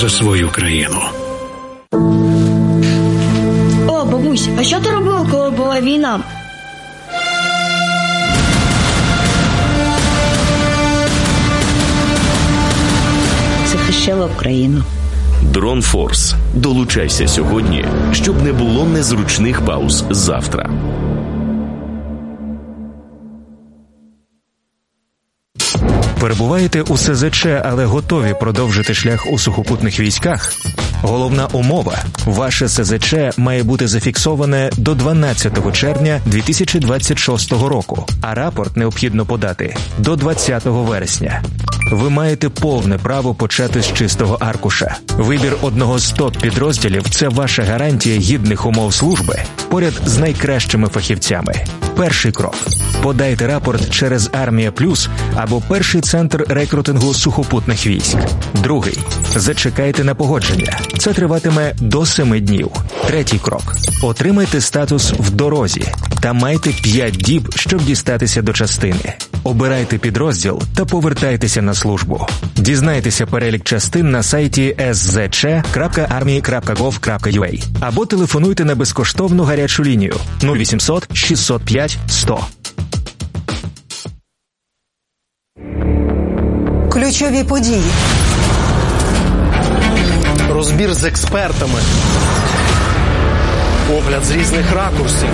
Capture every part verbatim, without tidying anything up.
за свою країну. О, бабусь, а що ти робила, коли була війна? Захищала Україну. Дронфорс. Долучайся сьогодні, щоб не було незручних пауз завтра. Перебуваєте у С З Ч, але готові продовжити шлях у сухопутних військах? Головна умова – ваше С З Ч має бути зафіксоване до дванадцятого червня дві тисячі двадцять шостого року, а рапорт необхідно подати до двадцятого вересня. Ви маєте повне право почати з чистого аркуша. Вибір одного з топ-підрозділів – це ваша гарантія гідних умов служби поряд з найкращими фахівцями. Перший крок – подайте рапорт через Армія Плюс або перший центр рекрутингу сухопутних військ. Другий – зачекайте на погодження. Це триватиме до семи днів. Третій крок – отримайте статус в дорозі та майте п'ять діб, щоб дістатися до частини. Обирайте підрозділ та повертайтеся на службу. Дізнайтеся перелік частин на сайті ес зет че крапка армії крапка гов крапка ю а або телефонуйте на безкоштовну гарячу лінію нуль вісімсот шістсот п'ять сто. Ключові події. Розбір з експертами. Огляд з різних ракурсів.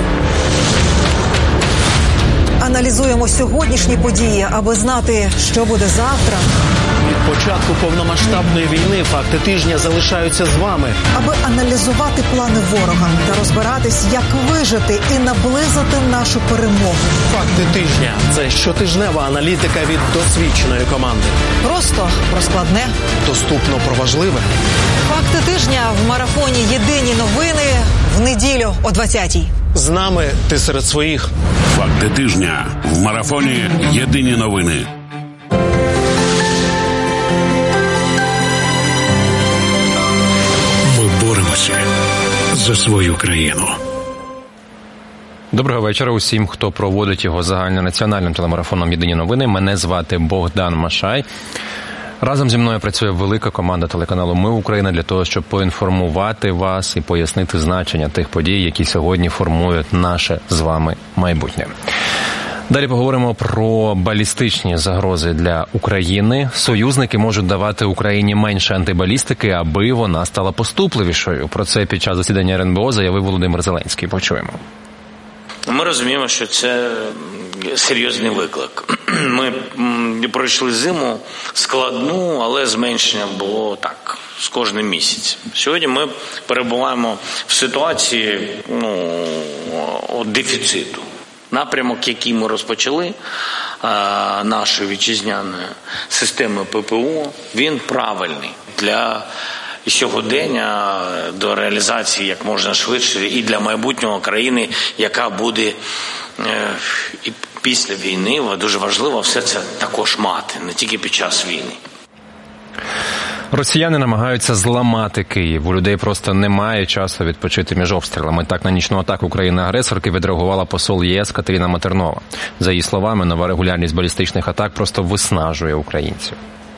Аналізуємо сьогоднішні події, аби знати, що буде завтра. Від початку повномасштабної війни факти тижня залишаються з вами. Аби аналізувати плани ворога та розбиратись, як вижити і наблизити нашу перемогу. Факти тижня – це щотижнева аналітика від досвідченої команди. Просто про складне. Доступно про важливе. Факти тижня в марафоні «Єдині новини» в неділю о двадцятій. З нами ти серед своїх. Факти тижня в марафоні «Єдині новини». Ми боремося за свою країну. Доброго вечора усім, хто проводить його загальнонаціональним телемарафоном «Єдині новини». Мене звати Богдан Машай. Разом зі мною працює велика команда телеканалу «Ми Україна» для того, щоб поінформувати вас і пояснити значення тих подій, які сьогодні формують наше з вами майбутнє. Далі поговоримо про балістичні загрози для України. Союзники можуть давати Україні менше антибалістики, аби вона стала поступливішою. Про це під час засідання ер ен бе о заявив Володимир Зеленський. Почуємо. Ми розуміємо, що це серйозний виклик. Ми пройшли зиму складну, але зменшення було так з кожним місяцем. Сьогодні ми перебуваємо в ситуації ну, дефіциту. Напрямок, який ми розпочали, нашої вітчизняної системи пе пе о, він правильний для сьогодення, до реалізації як можна швидше і для майбутнього країни, яка буде і після війни. Дуже важливо все це також мати, не тільки під час війни. Росіяни намагаються зламати Київ. У людей просто немає часу відпочити між обстрілами. Так на нічну атаку країни-агресорки відреагувала посол є ес Катерина Матернова. За її словами, нова регулярність балістичних атак просто виснажує українців.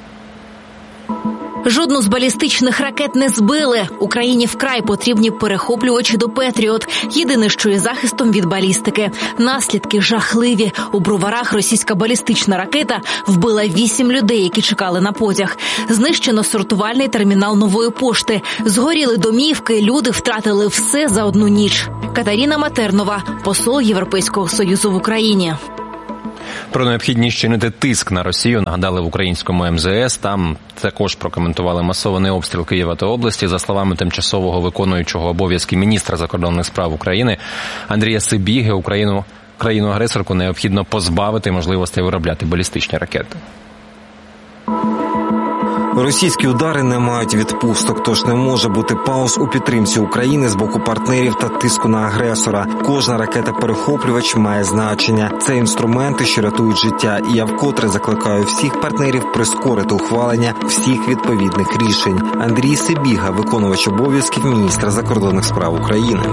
Жодну з балістичних ракет не збили. Україні вкрай потрібні перехоплювачі до «Петріот». Єдине, що є захистом від балістики. Наслідки жахливі. У Броварах російська балістична ракета вбила вісім людей, які чекали на потяг. Знищено сортувальний термінал Нової пошти. Згоріли домівки, люди втратили все за одну ніч. Катерина Матернова, посол Європейського Союзу в Україні. Про необхідність чинити тиск на Росію нагадали в українському ем зе ес. Там також прокоментували масований обстріл Києва та області. За словами тимчасового виконуючого обов'язки міністра закордонних справ України Андрія Сибіги, Україну, країну-агресорку необхідно позбавити можливостей виробляти балістичні ракети. Російські удари не мають відпусток, тож не може бути пауз у підтримці України з боку партнерів та тиску на агресора. Кожна ракета-перехоплювач має значення. Це інструменти, що рятують життя. І я вкотре закликаю всіх партнерів прискорити ухвалення всіх відповідних рішень. Андрій Сибіга, виконувач обов'язків міністра закордонних справ України.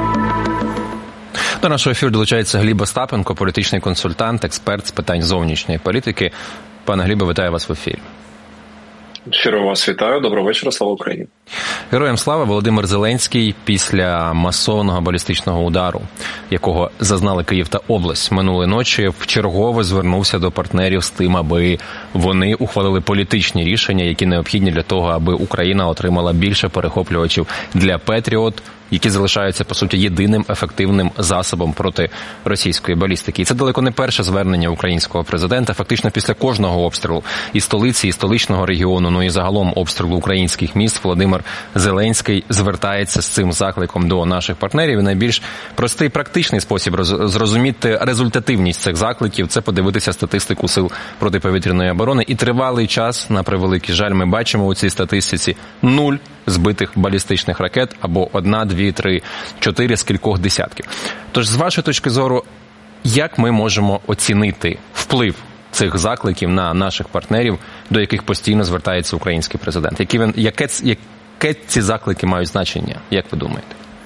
До нашого ефіру долучається Гліб Остапенко, політичний консультант, експерт з питань зовнішньої політики. Пане Глібе, вітаю вас в ефірі. Щиро вас вітаю. Доброго вечора. Слава Україні. Героям слава. Володимир Зеленський після масованого балістичного удару, якого зазнали Київ та область минулої ночі, вчергове звернувся до партнерів з тим, аби вони ухвалили політичні рішення, які необхідні для того, аби Україна отримала більше перехоплювачів для Петріот, які залишаються, по суті, єдиним ефективним засобом проти російської балістики. І це далеко не перше звернення українського президента. Фактично після кожного обстрілу і столиці, і столичного регіону, ну і загалом обстрілу українських міст, Володимир Зеленський звертається з цим закликом до наших партнерів. І найбільш простий практичний спосіб зрозуміти результативність цих закликів – це подивитися статистику сил протиповітряної оборони. І тривалий час, на превеликий жаль, ми бачимо у цій статистиці нуль збитих балістичних ракет або одна, дві, три, чотири з кількох десятків. Тож, з вашої точки зору, як ми можемо оцінити вплив цих закликів на наших партнерів, до яких постійно звертається український президент? Які він, яке, яке ці заклики мають значення, як ви думаєте?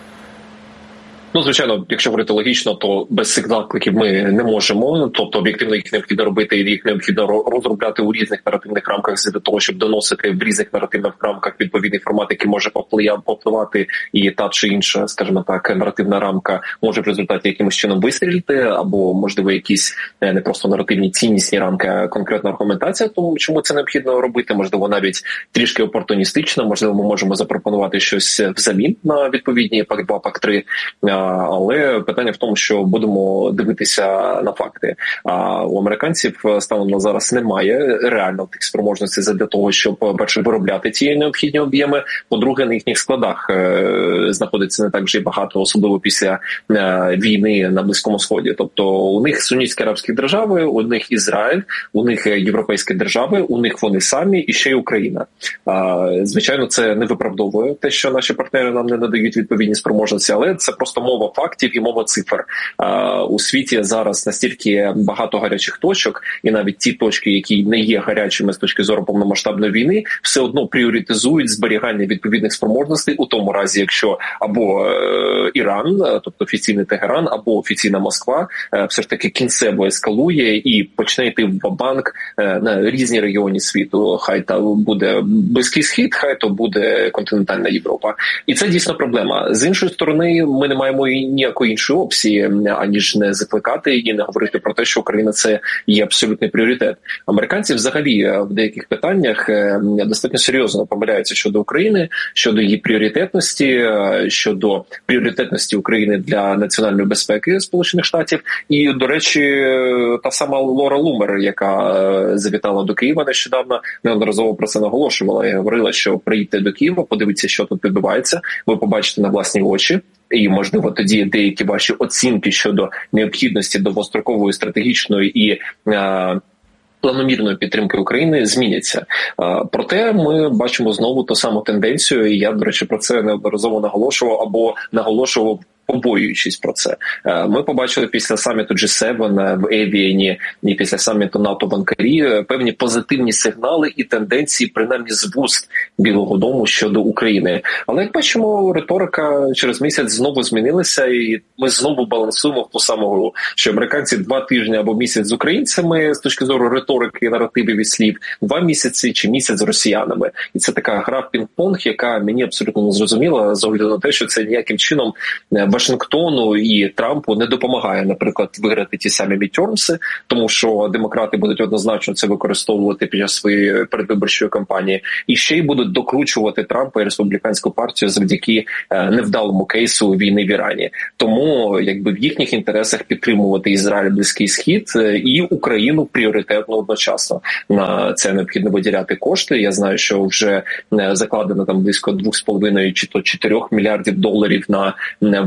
Ну, звичайно, якщо говорити логічно, то без цих закликів ми не можемо. Тобто, об'єктивно їх необхідно робити, і їх необхідно розробляти у різних наративних рамках для того, щоб доносити в різних наративних рамках відповідний формат, який може повпливати, і та чи інша, скажімо так, наративна рамка може в результаті якимось чином вистрілити, або, можливо, якісь не просто наративні ціннісні рамки, а конкретна аргументація, тому чому це необхідно робити, можливо, навіть трішки опортуністично, можливо, ми можемо запропонувати щось взамін на відповідні пак два, пак три. Але питання в тому, що будемо дивитися на факти. А у американців станом на зараз немає реально тих спроможностей для того, щоб, перше, виробляти ці необхідні об'єми. По-друге, на їхніх складах знаходиться не так вже й багато, особливо після війни на Близькому Сході. Тобто у них сунітські арабські держави, у них Ізраїль, у них європейські держави, у них вони самі і ще й Україна. Звичайно, це не виправдовує те, що наші партнери нам не надають відповідні спроможності, але це просто мова фактів і мова цифр. У світі зараз настільки багато гарячих точок, і навіть ті точки, які не є гарячими з точки зору повномасштабної війни, все одно пріоритизують зберігання відповідних спроможностей у тому разі, якщо або Іран, тобто офіційний Тегеран, або офіційна Москва все ж таки кінцево ескалує і почне йти в банк на різні регіони світу. Хай то буде Близький Схід, хай то буде континентальна Європа. І це дійсно проблема. З іншої сторони, ми не маємо і ніякої іншої опції, аніж не закликати і не говорити про те, що Україна – це є абсолютний пріоритет. Американці взагалі в деяких питаннях достатньо серйозно помиляються щодо України, щодо її пріоритетності, щодо пріоритетності України для національної безпеки Сполучених Штатів. І, до речі, та сама Лора Лумер, яка завітала до Києва нещодавно, неодноразово про це наголошувала і говорила, що приїдьте до Києва, подивіться, що тут відбувається, ви побачите на власні очі. І, можливо, тоді деякі ваші оцінки щодо необхідності довгострокової, стратегічної і е, планомірної підтримки України зміняться. Е, проте ми бачимо знову ту саму тенденцію, і я, до речі, про це неодноразово наголошував або наголошував, побоюючись про це. Ми побачили після саміту джі сім в Евіані і після саміту НАТО в Анкарі певні позитивні сигнали і тенденції, принаймні з вуст Білого Дому щодо України. Але, як бачимо, риторика через місяць знову змінилася, і ми знову балансуємо в ту саму гру, що американці два тижні або місяць з українцями з точки зору риторики, наративів і слів, два місяці чи місяць з росіянами. І це така гра в пінг-понг, яка мені абсолютно не зрозуміла, з огляду на те, що це ніяким чином Вашингтону і Трампу не допомагає, наприклад, виграти ті самі мідтермси, тому що демократи будуть однозначно це використовувати під час своєї передвиборчої кампанії, і ще й будуть докручувати Трампа і республіканську партію завдяки невдалому кейсу війни в Ірані. Тому, якби в їхніх інтересах підтримувати Ізраїль, Близький Схід і Україну пріоритетно одночасно. На це необхідно виділяти кошти. Я знаю, що вже закладено там близько двох з половиною чи то чотирьох мільярдів доларів на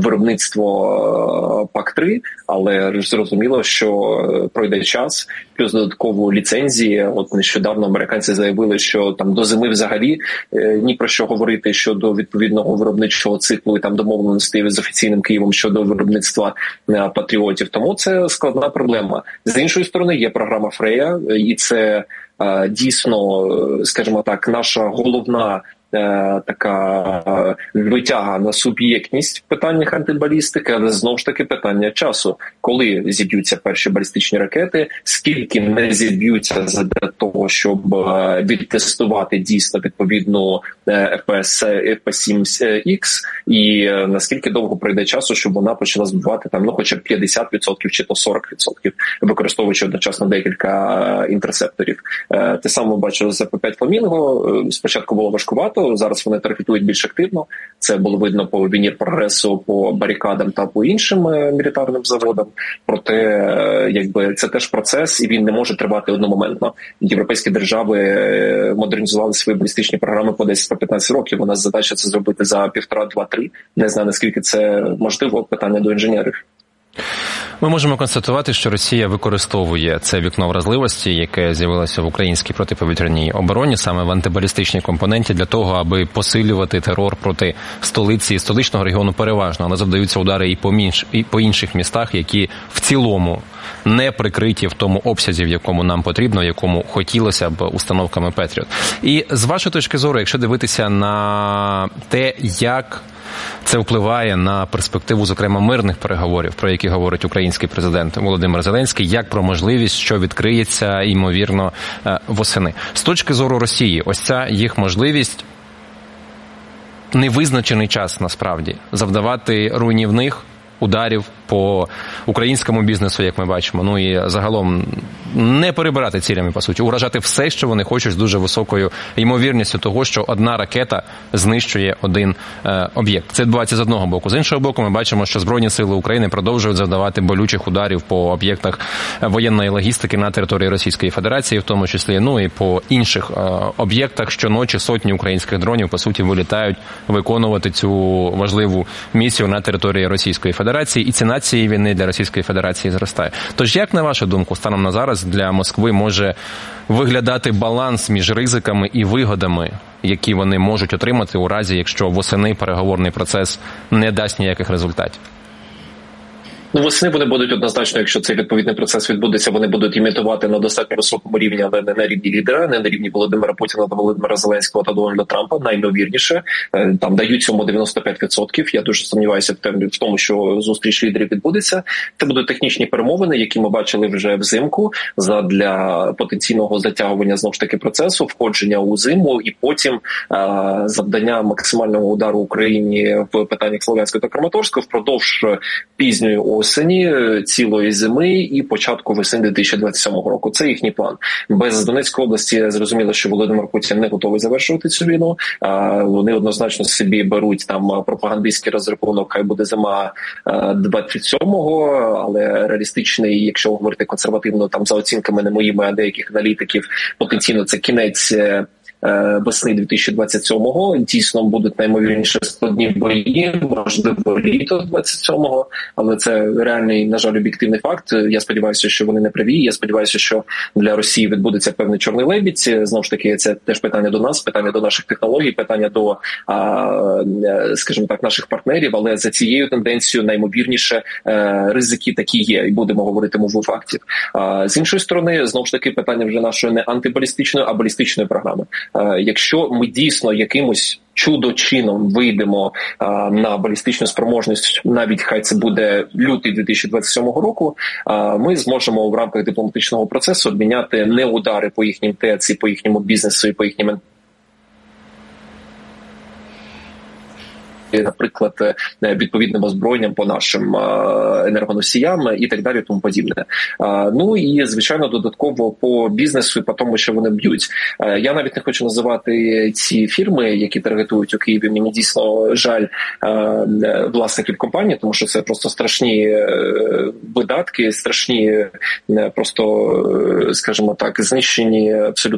виробництво пак три, але зрозуміло, що пройде час, плюс додатково ліцензії. От нещодавно американці заявили, що там до зими взагалі е, ні про що говорити щодо відповідного виробничого циклу і там домовленостей з офіційним Києвом щодо виробництва е, патріотів. Тому це складна проблема. З іншої сторони, є програма Фрея, і це е, дійсно, скажімо так, наша головна така витяга на суб'єктність в питаннях антибалістики, але знову ж таки питання часу. Коли зіб'ються перші балістичні ракети, скільки не зіб'ються для того, щоб відтестувати дійсно відповідну еф пі сім ікс, і наскільки довго пройде часу, щоб вона почала збивати там, ну, хоча б п'ятдесят відсотків чи то сорок відсотків, використовуючи одночасно декілька інтерсепторів. Те саме бачили з еф п'ять Фламінго. Спочатку було важкувато, зараз вони таргетують більш активно. Це було видно по війні прогресу, по барикадам та по іншим мілітарним заводам. Проте, якби, це теж процес, і він не може тривати одномоментно. Європейські держави модернізували свої балістичні програми по десять-п'ятнадцять років. У нас задача це зробити за півтора, два, три. Не знаю, наскільки це можливо, питання до інженерів. Ми можемо констатувати, що Росія використовує це вікно вразливості, яке з'явилося в українській протиповітряній обороні, саме в антибалістичній компоненті, для того, аби посилювати терор проти столиці і столичного регіону переважно, але завдаються удари і по, мінш, і по інших містах, які в цілому не прикриті в тому обсязі, в якому нам потрібно, в якому хотілося б установками Петріот. І з вашої точки зору, якщо дивитися на те, як це впливає на перспективу, зокрема, мирних переговорів, про які говорить український президент Володимир Зеленський, як про можливість, що відкриється, ймовірно, восени. З точки зору Росії, ось ця їх можливість невизначений час, насправді, завдавати руйнівних ударів по українському бізнесу, як ми бачимо, ну і загалом не перебирати цілями, по суті, уражати все, що вони хочуть, з дуже високою ймовірністю того, що одна ракета знищує один е, об'єкт. Це відбувається з одного боку. З іншого боку, ми бачимо, що Збройні сили України продовжують завдавати болючих ударів по об'єктах воєнної логістики на території Російської Федерації, в тому числі, ну і по інших е, об'єктах. Щоночі сотні українських дронів, по суті, вилітають виконувати цю важливу місію на території Російської Федерації, і ціна цієї війни для Російської Федерації зростає. Тож, як, на вашу думку, станом на зараз для Москви може виглядати баланс між ризиками і вигодами, які вони можуть отримати у разі, якщо восени переговорний процес не дасть ніяких результатів? Ну, восени вони будуть однозначно, якщо цей відповідний процес відбудеться, вони будуть імітувати на достатньо високому рівні, але не на рівні лідера, не на рівні Володимира Путіна та Володимира Зеленського та Дональда Трампа, найімовірніше. Там дають цьому дев'яносто п'ять відсотків. Я дуже сумніваюся в тому, що зустріч лідерів відбудеться. Це будуть технічні перемовини, які ми бачили вже взимку, для потенційного затягування, знову ж таки, процесу, входження у зиму і потім а, завдання максимального удару Україні в питаннях Слов'янського та Краматорського впродовж пізньої осені, цілої зими і початку весни дві тисячі двадцять сьомого року. Це їхній план. Без Донецької області зрозуміло, що Володимир Путін не готовий завершувати цю війну. Вони однозначно собі беруть там пропагандистський розрахунок, хай буде зима двадцять сьомого, але реалістичний, якщо говорити консервативно, там за оцінками не моїми, а деяких аналітиків, потенційно це кінець весни дві тисячі двадцять сьомого. Дійсно будуть наймовірніше складні бої, можливо, літо двадцять сьомого, але це реальний, на жаль, об'єктивний факт. Я сподіваюся, що вони не праві. Я сподіваюся, що для Росії відбудеться певний чорний лебідь. Знову ж таки, це теж питання до нас, питання до наших технологій, питання до, скажімо так, наших партнерів, але за цією тенденцією наймовірніше ризики такі є, і будемо говорити мову фактів. З іншої сторони, знову ж таки, питання вже нашої не антибалістичної, а балістичної програми. Якщо ми дійсно якимось чудо-чином вийдемо а, на балістичну спроможність, навіть хай це буде лютий дві тисячі двадцять сьомого року, а, ми зможемо в рамках дипломатичного процесу обміняти не удари по їхнім ТЕЦ і по їхньому бізнесу і по їхнім, наприклад, відповідним озброєнням по нашим енергоносіям і так далі, тому подібне. Ну і, звичайно, додатково по бізнесу і по тому, що вони б'ють. Я навіть не хочу називати ці фірми, які таргетують у Києві. Мені дійсно жаль власників компанії, тому що це просто страшні видатки, страшні просто, скажімо так, знищені абсолютно